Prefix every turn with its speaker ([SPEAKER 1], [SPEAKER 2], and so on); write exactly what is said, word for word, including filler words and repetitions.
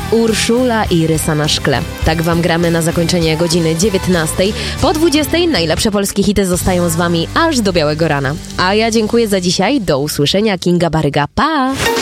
[SPEAKER 1] Urszula i Rysa na szkle. Tak wam gramy na zakończenie godziny dziewiętnastej. Po dwudziestej najlepsze polskie hity zostają z wami aż do białego rana. A ja dziękuję za dzisiaj. Do usłyszenia. Kinga Baryga. Pa!